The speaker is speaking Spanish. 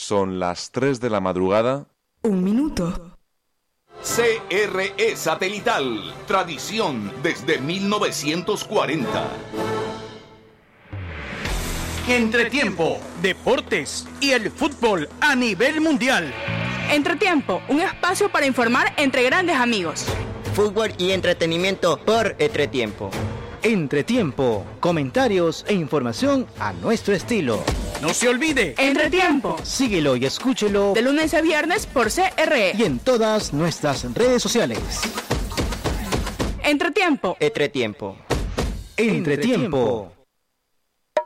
Son las 3 de la madrugada. 1 minuto. CRE Satelital, tradición desde 1940. Entretiempo, deportes y el fútbol a nivel mundial. Entretiempo, un espacio para informar entre grandes amigos. Fútbol y entretenimiento por Entretiempo. Entretiempo, comentarios e información a nuestro estilo. No se olvide. Entretiempo. Síguelo y escúchelo de lunes a viernes por CRE. Y en todas nuestras redes sociales. Entretiempo. Entretiempo. Entretiempo.